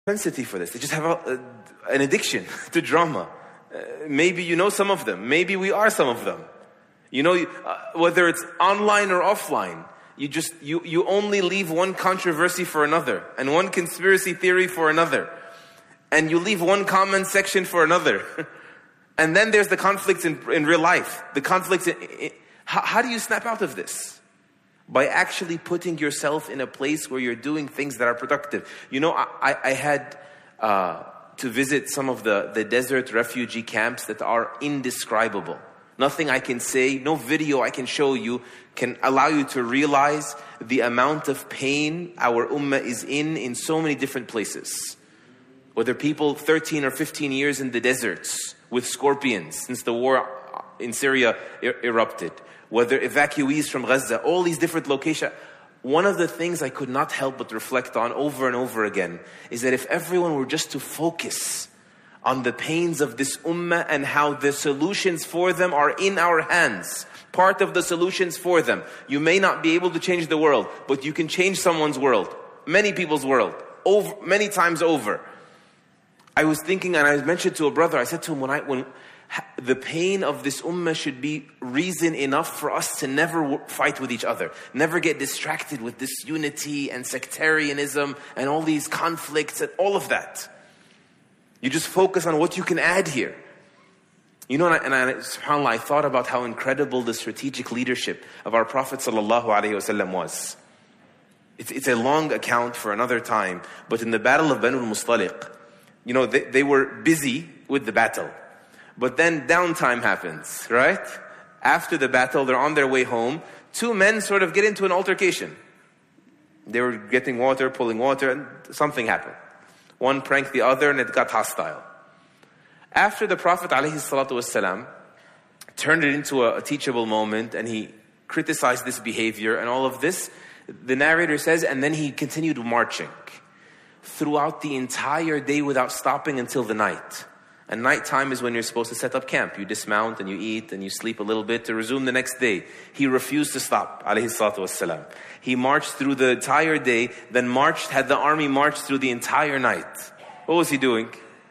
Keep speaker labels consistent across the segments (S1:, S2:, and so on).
S1: propensity for this. They just have an addiction to drama. Maybe you know some of them. Maybe we are some of them. You know, whether it's online or offline, you only leave one controversy for another, and one conspiracy theory for another, and you leave one comment section for another. And then there's the conflicts in real life. The conflicts how do you snap out of this? By actually putting yourself in a place where you're doing things that are productive. You know, I had to visit some of the desert refugee camps that are indescribable. Nothing I can say, no video I can show you can allow you to realize the amount of pain our ummah is in so many different places. Whether people 13 or 15 years in the deserts with scorpions since the war in Syria erupted. Whether evacuees from Gaza, all these different locations. One of the things I could not help but reflect on over and over again is that if everyone were just to focus on the pains of this ummah and how the solutions for them are in our hands. Part of the solutions for them. You may not be able to change the world, but you can change someone's world. Many people's world. Many times over. I was thinking, and I mentioned to a brother, I said to him, when the pain of this ummah should be reason enough for us to never fight with each other. Never get distracted with this unity and sectarianism and all these conflicts and all of that. You just focus on what you can add here. You know, subhanAllah, I thought about how incredible the strategic leadership of our Prophet ﷺ was. It's a long account for another time, but in the battle of Banu al-Mustaliq, you know, they were busy with the battle. But then downtime happens, right? After the battle, they're on their way home. Two men sort of get into an altercation. They were getting water, pulling water, and something happened. One pranked the other and it got hostile. After the Prophet ﷺ turned it into a teachable moment and he criticized this behavior and all of this, the narrator says, and then he continued marching throughout the entire day without stopping until the night. And nighttime is when you're supposed to set up camp. You dismount and you eat and you sleep a little bit to resume the next day. He refused to stop, ﷺ. He marched through the entire day, then had the army march through the entire night. What was he doing?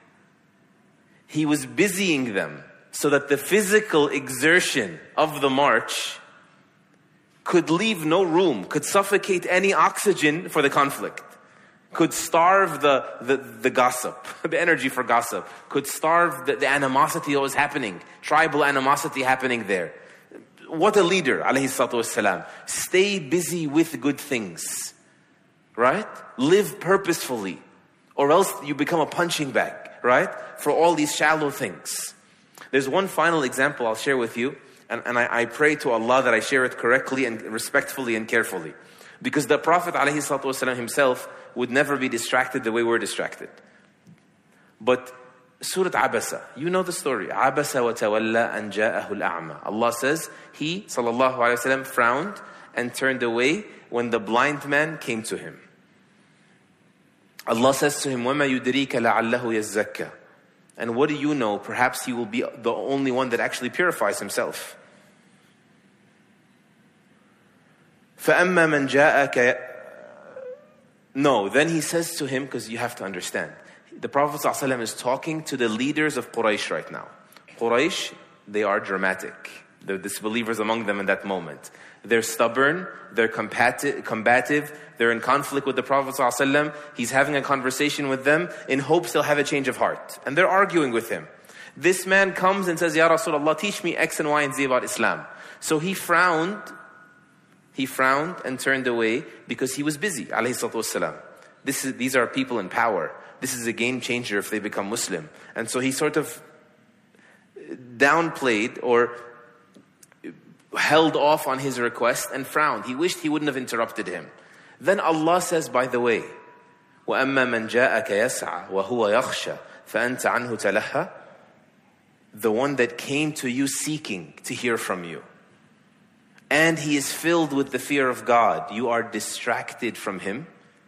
S1: He was busying them so that the physical exertion of the march could leave no room, could suffocate any oxygen for the conflict. Could starve the gossip, the energy for gossip. Could starve the animosity that was happening, tribal animosity happening there. What a leader, alayhi salatu wassalam. Stay busy with good things, right? Live purposefully, or else you become a punching bag, right? For all these shallow things. There's one final example I'll share with you, and I pray to Allah that I share it correctly and respectfully and carefully. Because the Prophet ﷺ himself would never be distracted the way we're distracted. But Surah Abasa, you know the story. Abasa wa tawalla an ja'ahu al-a'ma. Allah says, he, sallallahu alayhi wa sallam, frowned and turned away when the blind man came to him. Allah says to him, وَمَا يُدْرِيكَ لَعَلَّهُ يَزَّكَّى. And what do you know? Perhaps he will be the only one that actually purifies himself. فَأَمَّا مَنْ جَاءَكَ. No, then he says to him, because you have to understand, the Prophet ﷺ is talking to the leaders of Quraysh right now. Quraysh, they are dramatic. The disbelievers among them in that moment. They're stubborn, they're combative, they're in conflict with the Prophet ﷺ. He's having a conversation with them in hopes they'll have a change of heart. And they're arguing with him. This man comes and says, Ya Rasulullah, teach me X and Y and Z about Islam. So he frowned and turned away because he was busy, alayhi salatu wassalam. These are people in power. This is a game changer if they become Muslim. And so he sort of downplayed or held off on his request and frowned. He wished he wouldn't have interrupted him. Then Allah says, by the way, وَأَمَّا مَنْ جَاءَكَ يَسْعَى وَهُوَ يَخْشَى فَأَنْتَ عَنْهُ تَلَهَّى. The one that came to you seeking to hear from you. And he is filled with the fear of God. You are distracted from him.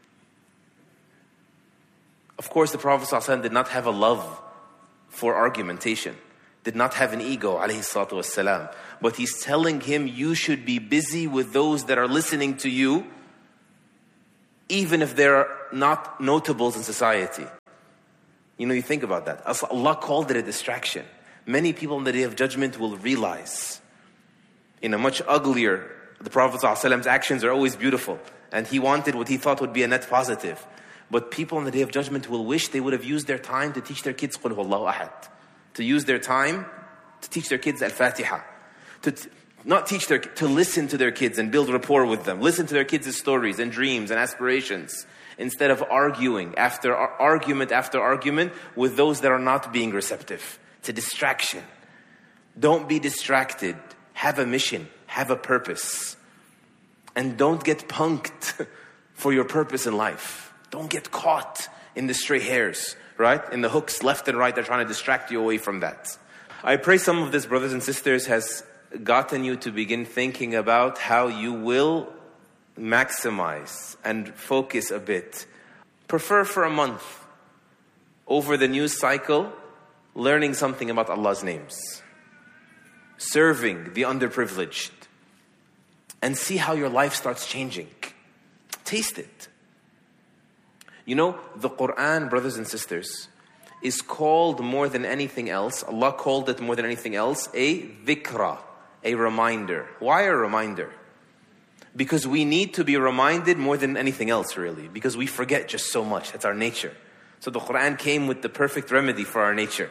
S1: Of course, the Prophet ﷺ did not have a love for argumentation. Did not have an ego, alayhi salatu wassalam. But he's telling him, you should be busy with those that are listening to you even if they're not notables in society. You think about that. Allah called it a distraction. Many people on the Day of Judgment will realize, in a much uglier, the Prophet ﷺ's actions are always beautiful, and he wanted what he thought would be a net positive. But people on the Day of Judgment will wish they would have used their time to teach their kids Qul Huwallahu Ahad, to use their time to teach their kids Al-Fatiha, to listen to their kids and build rapport with them, listen to their kids' stories and dreams and aspirations, instead of arguing after argument with those that are not being receptive. It's a distraction. Don't be distracted. Have a mission. Have a purpose. And don't get punked for your purpose in life. Don't get caught in the stray hairs, right? In the hooks left and right. They're trying to distract you away from that. I pray some of this, brothers and sisters, has gotten you to begin thinking about how you will maximize and focus a bit. Prefer for a month over the news cycle, learning something about Allah's names, serving the underprivileged, and see how your life starts changing. Taste it. The Quran, brothers and sisters, is called more than anything else, Allah called it more than anything else, a dhikra, a reminder. Why a reminder? Because we need to be reminded more than anything else, really. Because we forget just so much. That's our nature. So the Quran came with the perfect remedy for our nature.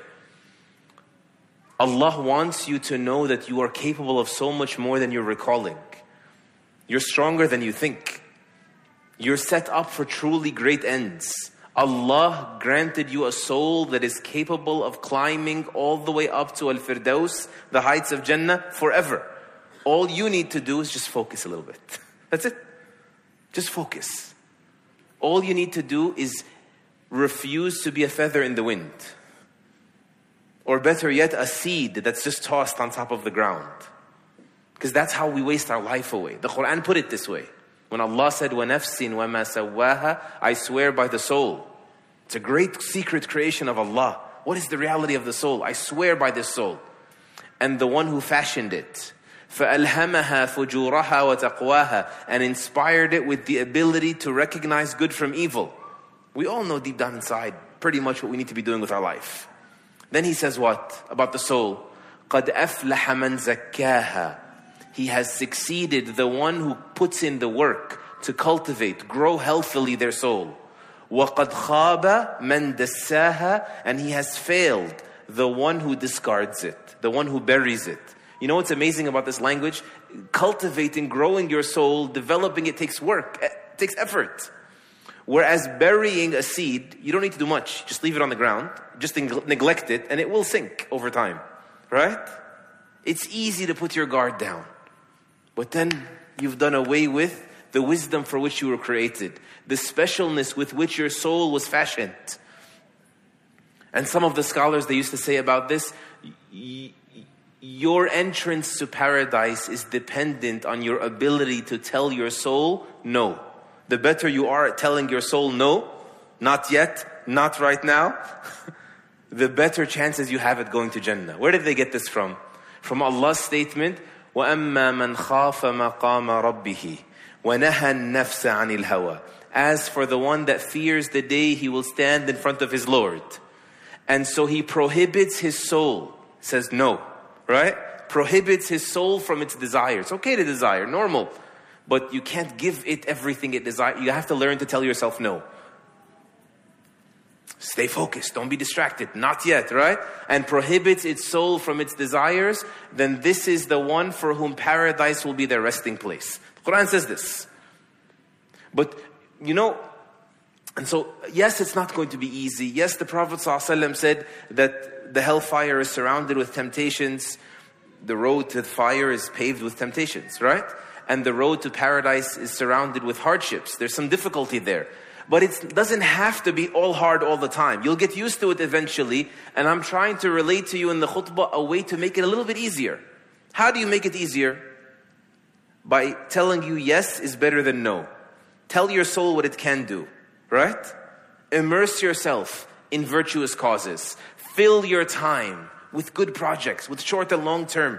S1: Allah wants you to know that you are capable of so much more than you're recalling. You're stronger than you think. You're set up for truly great ends. Allah granted you a soul that is capable of climbing all the way up to Al-Firdaus, the heights of Jannah, forever. All you need to do is just focus a little bit. That's it. Just focus. All you need to do is refuse to be a feather in the wind. Or better yet, a seed that's just tossed on top of the ground. Because that's how we waste our life away. The Quran put it this way. When Allah said, وَنَفْسٍ وَمَا سَوَّاهَا, I swear by the soul. It's a great secret creation of Allah. What is the reality of the soul? I swear by this soul. And the one who fashioned it. فَأَلْهَمَهَا فُجُورَهَا وَتَقْوَاهَا, and inspired it with the ability to recognize good from evil. We all know deep down inside pretty much what we need to be doing with our life. Then he says what about the soul? قَدْ أَفْلَحَ مَنْ زَكَّاهَا. He has succeeded, the one who puts in the work to cultivate, grow healthily their soul. وَقَدْ خَابَ مَنْ دَسَّاهَا. And he has failed, the one who discards it, the one who buries it. You know what's amazing about this language? Cultivating, growing your soul, developing it takes work, it takes effort. Whereas burying a seed, you don't need to do much. Just leave it on the ground, just neglect it, and it will sink over time. Right? It's easy to put your guard down. But then you've done away with the wisdom for which you were created, the specialness with which your soul was fashioned. And some of the scholars, they used to say about this, your entrance to paradise is dependent on your ability to tell your soul no. The better you are at telling your soul no, not yet, not right now, the better chances you have at going to Jannah. Where did they get this from? From Allah's statement, وَأَمَّا مَنْ خَافَ مَقَامَ رَبِّهِ وَنَهَى النَّفْسَ عَنِ الْهَوَى. As for the one that fears the day he will stand in front of his Lord, and so he prohibits his soul, says no, right? Prohibits his soul from its desire. It's okay to desire, normal. But you can't give it everything it desires. You have to learn to tell yourself no. Stay focused. Don't be distracted. Not yet, right? And prohibits its soul from its desires. Then this is the one for whom paradise will be their resting place. The Quran says this. But, and so, yes, it's not going to be easy. Yes, the Prophet ﷺ said that the hellfire is surrounded with temptations. The road to the fire is paved with temptations, right? And the road to paradise is surrounded with hardships. There's some difficulty there. But it doesn't have to be all hard all the time. You'll get used to it eventually. And I'm trying to relate to you in the khutbah a way to make it a little bit easier. How do you make it easier? By telling you yes is better than no. Tell your soul what it can do, right? Immerse yourself in virtuous causes. Fill your time with good projects, with short and long-term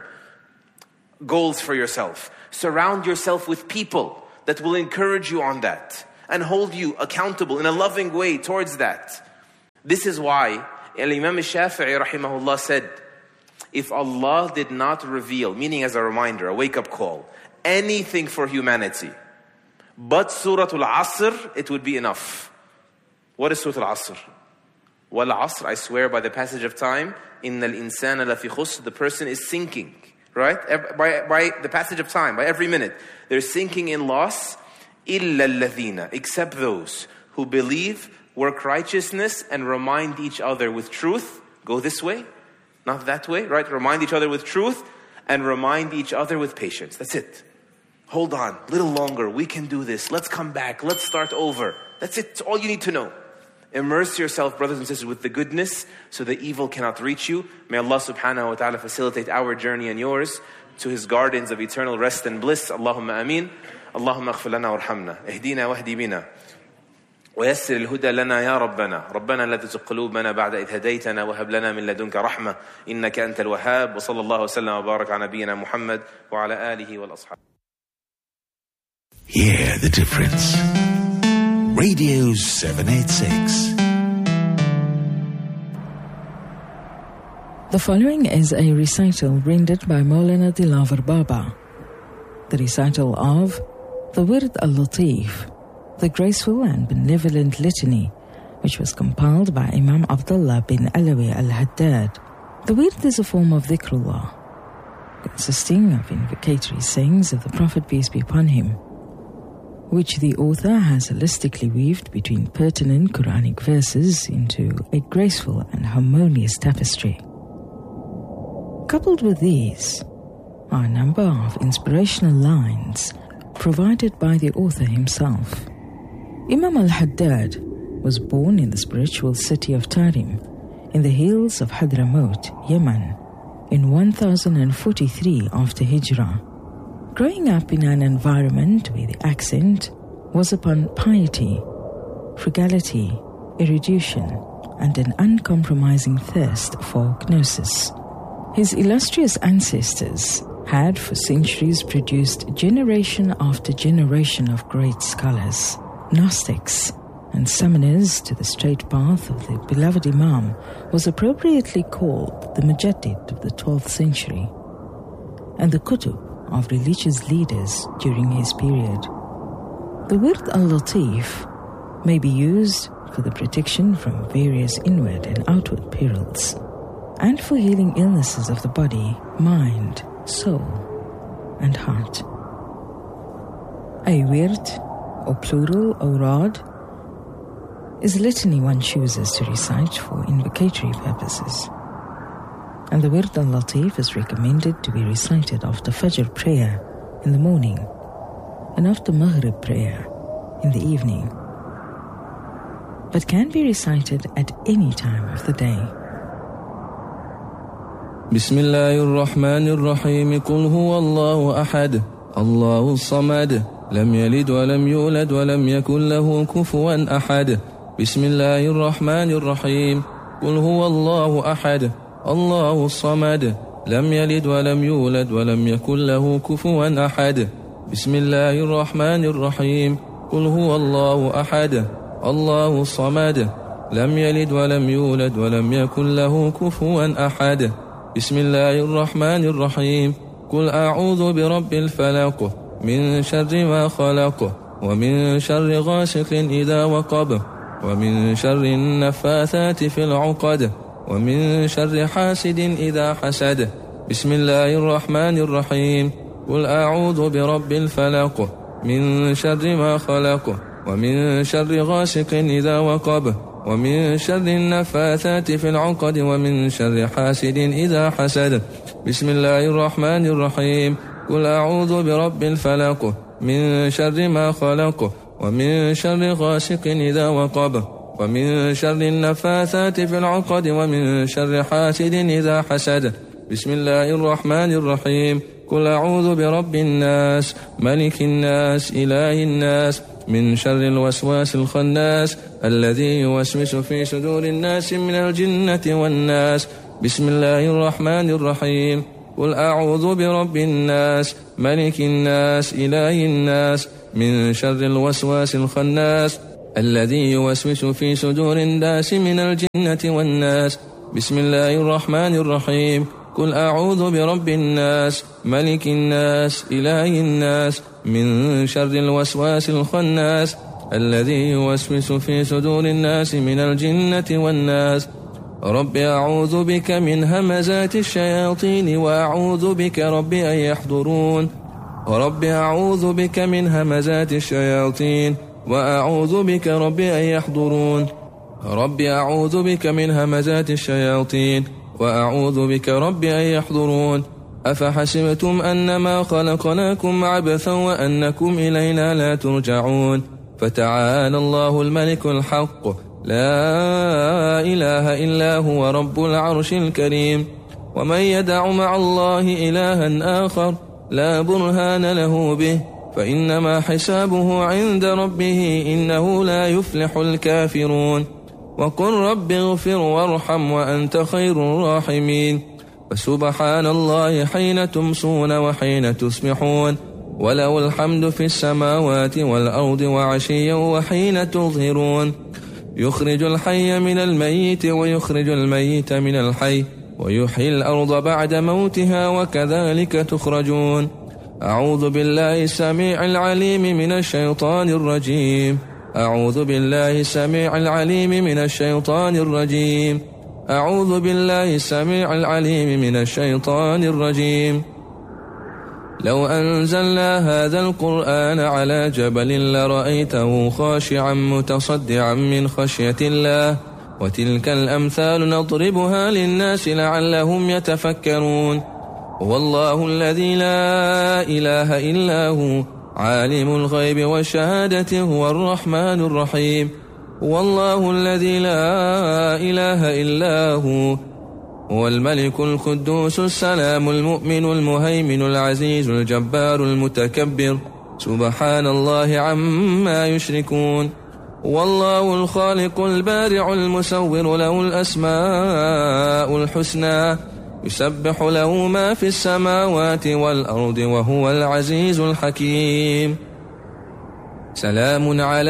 S1: goals for yourself. Surround yourself with people that will encourage you on that. and hold you accountable in a loving way towards that. This is why Imam Shafi'i rahimahullah said, if Allah did not reveal, meaning as a reminder, a wake-up call, anything for humanity but Surah Al-Asr, it would be enough. What is Surah Al-Asr? Wal-Asr, I swear by the passage of time, Innal insana lafi khusr, the person is sinking, right? By the passage of time, by every minute, they're sinking in loss. Illa alladhina, except those who believe, work righteousness, and remind each other with truth. Go this way, not that way, right? Remind each other with truth and remind each other with patience. That's it. Hold on, a little longer. We can do this. Let's come back. Let's start over. That's it. It's all you need to know. Immerse yourself, brothers and sisters, with the goodness so the evil cannot reach you. May Allah subhanahu wa ta'ala facilitate our journey and yours to His gardens of eternal rest and bliss. Allahumma ameen. Allahumma aghfir lana warhamna. Ihdina wahdi bina. ويسر الهدى لنا يا ربنا ربنا لا تزغ قلوبنا بعد إذ هديتنا وهب لنا من لدنك رحمة إنك أنت الوهاب وصلى الله وسلم وبارك على نبينا محمد وعلى آله والأصحاب.
S2: Hear the difference. Radio 786.
S3: The following is a recital rendered by Maulana Dilavar Baba. The recital of the Wird al-Latif, the graceful and benevolent litany, which was compiled by Imam Abdullah bin Alawi al-Haddad. The Wird is a form of dhikrullah, consisting of invocatory sayings of the Prophet, peace be upon him, which the author has holistically weaved between pertinent Quranic verses into a graceful and harmonious tapestry. Coupled with these are a number of inspirational lines provided by the author himself. Imam al-Haddad was born in the spiritual city of Tarim, in the hills of Hadramaut, Yemen, in 1043 after Hijrah. Growing up in an environment where the accent was upon piety, frugality, erudition, and an uncompromising thirst for gnosis, his illustrious ancestors had for centuries produced generation after generation of great scholars, Gnostics, and summoners to the straight path of the beloved Imam was appropriately called the Mujaddid of the 12th century, and the Kutub of religious leaders during his period. The Wird al-Latif may be used for the protection from various inward and outward perils, and for healing illnesses of the body, mind, soul, and heart. A Wird, or plural awrad, is litany one chooses to recite for invocatory purposes. And the Wird al-Latif is recommended to be recited after Fajr prayer in the morning and after Maghrib prayer in the evening, but can be recited at any time of the day.
S4: بسم الله الرحمن الرحيم قل هو الله أحد الله الصمد لم يلد ولم يولد ولم يكن له كفوا أحد بسم الله الرحمن الرحيم قل هو الله أحد الله الصمد لم يلد ولم يولد ولم يكن له كفوا أحد بسم الله الرحمن الرحيم قل هو الله أحد الله الصمد لم يلد ولم يولد ولم يكن له كفوا أحد بسم الله الرحمن الرحيم قل أعوذ برب الفلق من شر ما خلق ومن شر غاسق إذا وقب ومن شر النفاثات في العقد ومن شر حاسد إذا حسد بسم الله الرحمن الرحيم قل أعوذ برب الفلق من شر ما خلق ومن شر غاسق إذا وقب ومن شر النفاثات في العقد ومن شر حاسد إذا حسد بسم الله الرحمن الرحيم قل أعوذ برب الفلق من شر ما خلق ومن شر غاسق إذا وقب ومن شر النفاثات في العقد ومن شر حاسد إذا حسد بسم الله الرحمن الرحيم قل أعوذ برب الناس ملك الناس إله الناس من شر الوسواس الخناس الذي يوسوس في صدور الناس من الجنة والناس بسم الله الرحمن الرحيم قل أعوذ برب الناس ملك الناس إله الناس من شر الوسواس الخناس الذي يوسوس في صدور الناس من الجنة والناس. بسم الله الرحمن الرحيم. قل أعوذ برب الناس ملك الناس إله الناس من شر الوسواس الخناس الذي يوسوس في صدور الناس من الجنة والناس. رب أعوذ بك من همزات الشياطين وأعوذ بك رب أن يحضرون. رب أعوذ بك من همزات الشياطين وأعوذ بك رب أن يحضرون. رب أعوذ بك من همزات الشياطين وأعوذ بك رب أن يحضرون. أفحسبتم أنما خلقناكم عبثا وأنكم إلينا لا ترجعون. فتعالى الله الملك الحق لا إله إلا هو رب العرش الكريم. ومن يدع مع الله إلها آخر لا برهان له به فإنما حسابه عند ربه إنه لا يفلح الكافرون. وقل رب اغفر وارحم وأنت خير الراحمين. فسبحان الله حين تمسون وحين تصبحون وله الحمد في السماوات والأرض وعشيا وحين تظهرون. يخرج الحي من الميت ويخرج الميت من الحي ويحيي الأرض بعد موتها وكذلك تخرجون. أعوذ بالله السميع العليم من الشيطان الرجيم. أعوذ بالله السميع العليم من الشيطان الرجيم. أعوذ بالله السميع العليم من الشيطان الرجيم. لو أنزلنا هذا القرآن على جبل لرأيته خاشعا متصدعا من خشية الله وتلك الأمثال نضربها للناس لعلهم يتفكرون. والله الذي لا إله إلا هو عالم الغيب والشهادة هو الرحمن الرحيم. والله الذي لا إله إلا هو الملك القدوس السلام المؤمن المهيمن العزيز الجبار المتكبر سبحان الله عما يشركون. والله الخالق البارع المصور له الأسماء الحسنى يسبح له ما في السماوات والأرض وهو العزيز الحكيم. سلام على